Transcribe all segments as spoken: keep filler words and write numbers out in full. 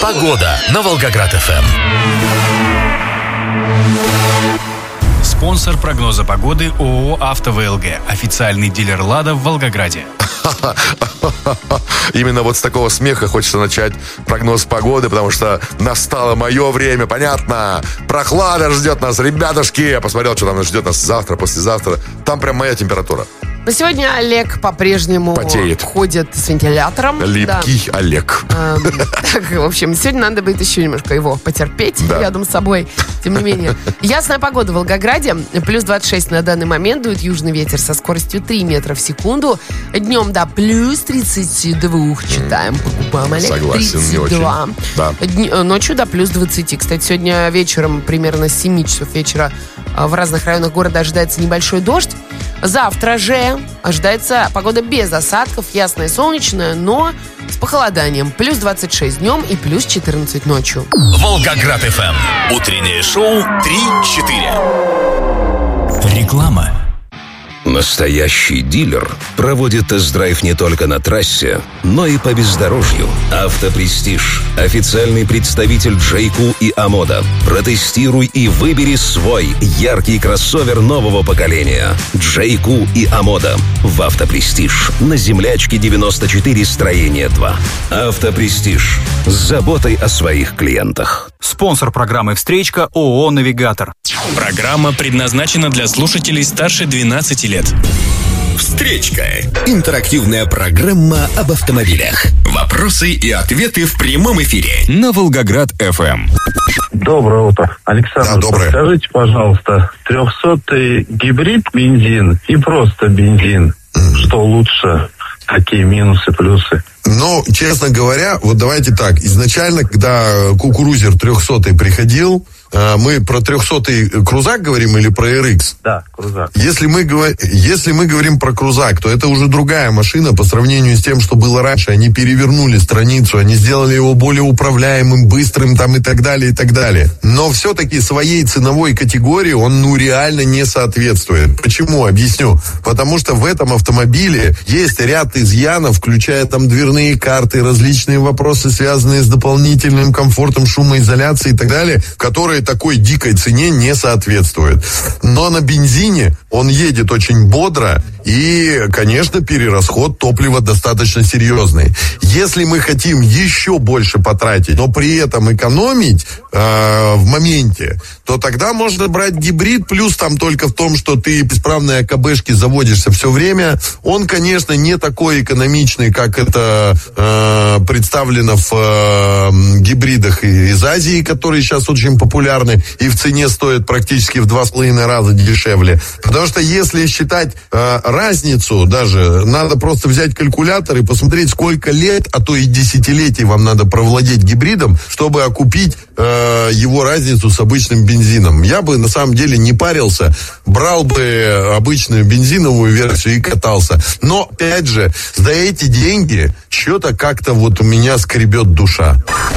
Погода на Волгоград-ФМ. Спонсор прогноза погоды ООО «АвтоВЛГ». Официальный дилер «Лада» в Волгограде. Именно вот с такого смеха хочется начать прогноз погоды, потому что настало мое время, понятно. Прохлада ждет нас, ребятушки. Я посмотрел, что там ждет нас завтра, послезавтра. Там прям моя температура. Но сегодня Олег по-прежнему потеет. Ходит с вентилятором. Липкий да. Олег. А, так, в общем, сегодня надо будет еще немножко его потерпеть да. рядом с собой. Тем не менее. Ясная погода в Волгограде. Плюс двадцать шесть на данный момент. Дует южный ветер со скоростью три метра в секунду. Днем, да, плюс тридцать два. Читаем по губам, Олег. Согласен, не очень. Да. Дни, ночью, да, плюс двадцать. Кстати, сегодня вечером, примерно с семи часов вечера, в разных районах города ожидается небольшой дождь. Завтра же ожидается погода без осадков, ясная и солнечная, но с похолоданием. Плюс двадцать шесть днем и плюс четырнадцать ночью. Волгоград-ФМ. Утреннее шоу три-четыре. Реклама. Настоящий дилер проводит тест-драйв не только на трассе, но и по бездорожью. Автопрестиж. Официальный представитель Джейку и Амода. Протестируй и выбери свой яркий кроссовер нового поколения. Джейку и Амода. В Автопрестиж. На Землячке девяносто четыре, строение два. Автопрестиж. С заботой о своих клиентах. Спонсор программы «Встречка» ООО «Навигатор». Программа предназначена для слушателей старше двенадцати лет. Встречка. Интерактивная программа об автомобилях. Вопросы и ответы в прямом эфире. На Волгоград-ФМ. Доброе утро. Александр, да, доброе. Скажите, пожалуйста, трехсотый гибрид бензин и просто бензин, mm. что лучше? Какие минусы, плюсы? Ну, честно говоря, вот давайте так. Изначально, когда кукурузер трехсотый приходил, мы про трехсотый крузак говорим или про эр икс? Да, крузак. Если мы, если мы говорим про крузак, то это уже другая машина по сравнению с тем, что было раньше. Они перевернули страницу, они сделали его более управляемым, быстрым там и так далее, и так далее. Но все-таки своей ценовой категории он, ну, реально не соответствует. Почему? Объясню. Потому что в этом автомобиле есть ряд изъянов, включая там дверные карты, различные вопросы, связанные с дополнительным комфортом, шумоизоляцией и так далее, которые такой дикой цене не соответствует. Но на бензине он едет очень бодро и, конечно, перерасход топлива достаточно серьезный. Если мы хотим еще больше потратить, но при этом экономить э, в моменте, то тогда можно брать гибрид, плюс там только в том, что ты бесправные АКБшки заводишься все время. Он, конечно, не такой экономичный, как это э, представлено в э, гибридах из Азии, которые сейчас очень популярны и в цене стоят практически в два с половиной раза дешевле. Потому что если считать э, разницу даже, надо просто взять калькулятор и посмотреть, сколько лет, а то и десятилетий вам надо провладеть гибридом, чтобы окупить э, его разницу с обычным бензином. Я бы на самом деле не парился, брал бы обычную бензиновую версию и катался. Но, опять же, за эти деньги что-то как-то вот у меня скребет душа.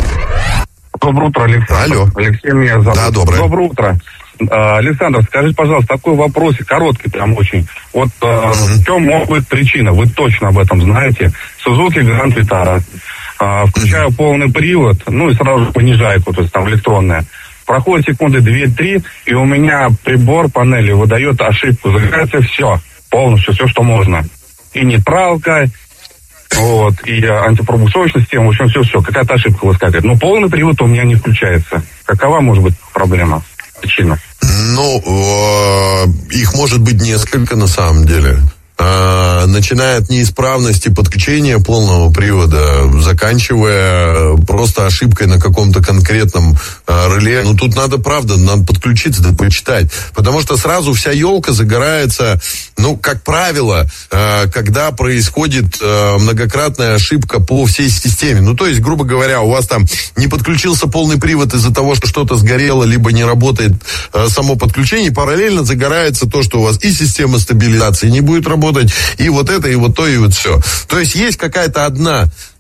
Доброе утро, Александр. Алло. Алексей меня зовут. Да, доброе. Доброе утро. А, Александр, скажите, пожалуйста, такой вопрос, короткий прям очень. Вот а, mm-hmm. в чем может быть причина? Вы точно об этом знаете. Сузуки Гранд Витара. А, включаю mm-hmm. полный привод, ну и сразу же понижайку, то есть там электронная. Проходит секунды две-три, и у меня прибор панели выдает ошибку. Загорается все, полностью все, что можно. И нейтралка, вот, и антипробуксовочная система, в общем, все-все, какая-то ошибка выскакивает. Но полный привод у меня не включается. Какова может быть проблема, причина? Ну, э, их может быть несколько на самом деле. Э, начиная от неисправности подключения полного привода, заканчивая просто ошибкой на каком-то конкретном э, реле. Ну, тут надо, правда, надо подключиться, да почитать. Потому что сразу вся елка загорается, ну, как правило, э, когда происходит э, многократная ошибка по всей системе. Ну, то есть, грубо говоря, у вас там не подключился полный привод из-за того, что что-то сгорело, либо не работает э, само подключение, параллельно загорается то, что у вас и система стабилизации не будет работать, и вот это, и вот то, и вот все. То есть есть какая-то одна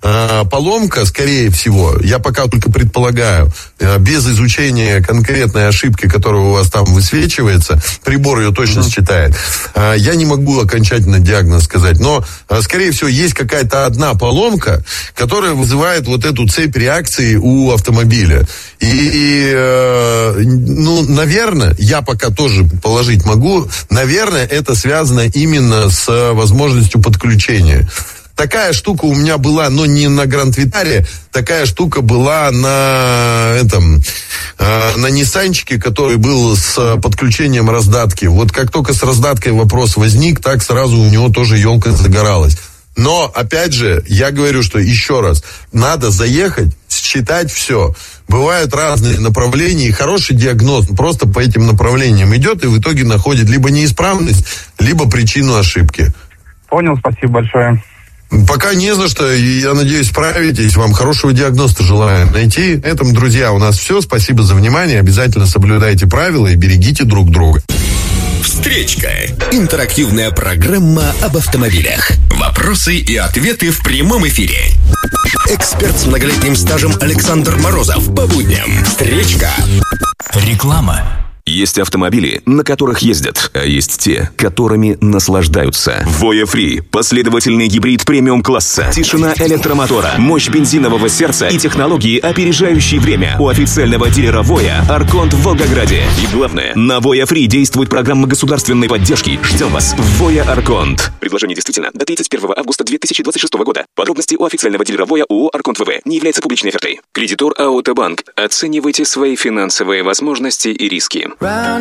э, поломка, скорее всего, я пока только предполагаю, э, без изучения конкретной ошибки, которая у вас там высвечивается, прибор ее точно mm-hmm. считает, э, я не могу окончательно диагноз сказать, но, э, скорее всего, есть какая-то одна поломка, которая вызывает вот эту цепь реакций у автомобиля. И, и э, ну, наверное, я пока тоже положить могу, наверное, это связано именно с возможностью подключения. Такая штука у меня была, но не на Гранд Витаре, такая штука была на этом, э, на Ниссанчике, который был с подключением раздатки. Вот как только с раздаткой вопрос возник, так сразу у него тоже елка загоралась. Но, опять же, я говорю, что еще раз, надо заехать, считать все. Бывают разные направления, и хороший диагноз просто по этим направлениям идет, и в итоге находит либо неисправность, либо причину ошибки. Понял, спасибо большое. Пока не за что, и я надеюсь, справитесь. Вам хорошего диагноста желаю найти. На этом, друзья, у нас все. Спасибо за внимание. Обязательно соблюдайте правила и берегите друг друга. Встречка. Интерактивная программа об автомобилях. Вопросы и ответы в прямом эфире. Эксперт с многолетним стажем Александр Морозов. По будням. Встречка. Реклама. Есть автомобили, на которых ездят, а есть те, которыми наслаждаются. Voya Free – последовательный гибрид премиум-класса. Тишина электромотора, мощь бензинового сердца и технологии, опережающие время. У официального дилера Voya Арконт в Волгограде. И главное, на Voya Free действует программа государственной поддержки. Ждем вас в Voya Арконт. Предложение действительно до тридцать первого августа две тысячи двадцать шестого года. Подробности у официального дилера Voya ООО Арконт ВВ. Не является публичной офертой. Кредитор АО Банк. Оценивайте свои финансовые возможности и риски.